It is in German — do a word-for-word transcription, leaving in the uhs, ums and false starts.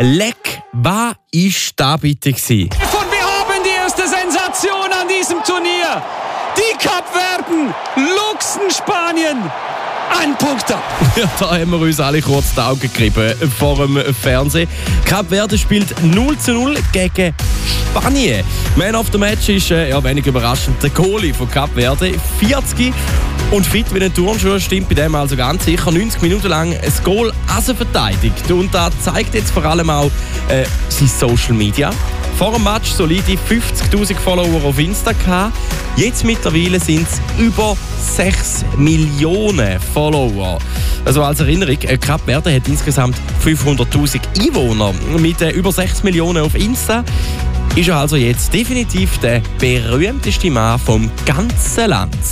Leck, was ist da bitte gewesen? Und wir haben die erste Sensation an diesem Turnier. Die Kapverden luchsen Spanien. Ein Punkt ab. Ja, da haben wir uns alle kurz die Augen gerieben vor dem Fernsehen. Kap Verde spielt null zu null gegen Spanien. Man of the Match ist, äh, ja, wenig überraschend, der Goalie von Kap Verde. vierzig und fit wie ein Turnschuh, stimmt bei dem also ganz sicher. neunzig Minuten lang ein Goal also verteidigt. Und das zeigt jetzt vor allem auch äh, sein Social Media. Vor dem Match solide fünfzigtausend Follower auf Insta gehabt. Jetzt mittlerweile sind es über sechs Millionen Follower. Also als Erinnerung, Kap Verde hat insgesamt fünfhunderttausend Einwohner. Mit äh, über sechs Millionen auf Insta ist er also jetzt definitiv der berühmteste Mann vom ganzen Land.